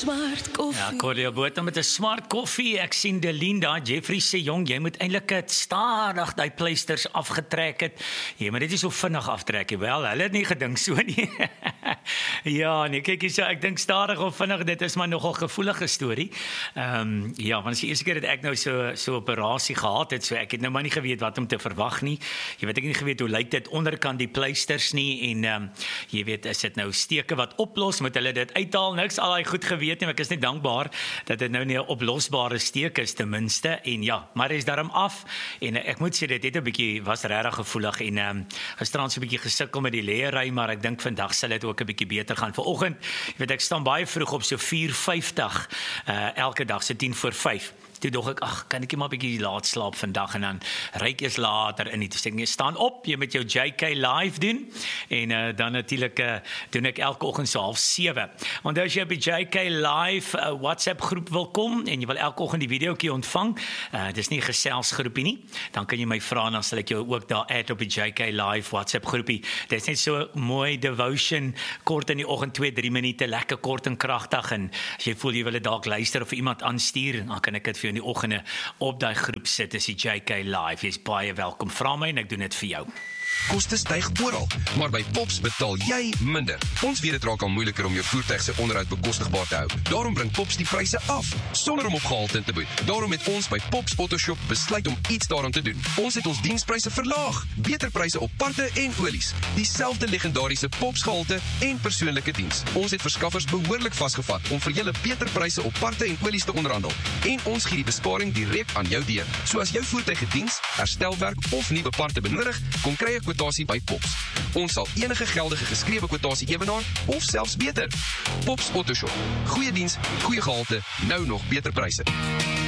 smart koffie. Ja, Cordia Botha met 'n smart koffie. Ek sien Delinda, Jeffrey sê jong, jy moet eintlik stadig daai pleisters afgetrek het. Jy moet dit nie so vinnig aftrek nie. Wel, hulle het nie gedink so nie. Ja, nee, kyk hier so, ek dink stadig of vinnig, dit is maar nogal gevoelige storie. Ja, want as die eerste keer dat ek nou so operasie gehad het, so ek het nou maar nie geweet wat om te verwag nie. Jy weet ek nie geweet hoe lyk dit onderkant die pleisters nie en jy weet, is dit nou steke wat oplos, moet hulle dit uithaal, niks al daai goed geweet nie, maar ek is net dankbaar dat dit nou nie 'n oplosbare steek is ten minste, en ja, maar hy is daarom af, en ek moet sê, dit het 'n bietjie, was regtig gevoelig, en gisterand so 'n bietjie gesukkel met die leery, maar ek dink vandag sal dit ook 'n bietjie beter gaan. Vanoggend, jy weet, ek staan baie vroeg op so 4:50, elke dag, so 10:45. Toe dog ek, ag, kan ek nie maar 'n bietjie laat slaap vandag, en dan ry ek eers later in die sê ek, staan op, jy met jou JK live doen, en dan natuurlik doen ek elke oggend so 6:30. Want as jy op die JK live WhatsApp groep wil kom, en jy wil elke oggend die videoetjie ontvang, dis nie 'n geselsgroepie nie, dan kan jy my vra, en dan sal ek jou ook daar add op die JK live WhatsApp groepie. Dit is net so mooi devotion, kort in die oggend, 2-3 minute, lekker kort en kragtig, en as jy voel jy wil dit dalk luister of iemand aanstuur, dan kan ek dit vir in die oggende op daai groep sit, is die JK live. Jy's baie welkom, vra my en ek doen dit vir jou. Koste styg oral, maar by Pops betaal jy minder. Ons weet dit raak al moeiliker om jou voertuig se onderhoud bekostigbaar te hou. Daarom bring Pops die pryse af, sonder om op gehalte te boet. Daarom het ons by Pops Autoshop besluit om iets daaraan te doen. Ons het ons dienspryse verlaag, beter pryse op parte en olies, dieselfde legendariese Pops gehalte en persoonlike diens. Ons het verskaffers behoorlik vasgevat om vir julle beter pryse op parte en olies te onderhandel, en ons gee die besparing direk aan jou deur. So as jou voertuig gediens, herstelwerk of nuwe parte benodig, kom kry 'n kwotasie by Pops. Ons sal enige geldige geskrewe kwotasie ewenaar of selfs beter. Pops Autoshop. Goeie diens, goeie gehalte, nou nog beter pryse.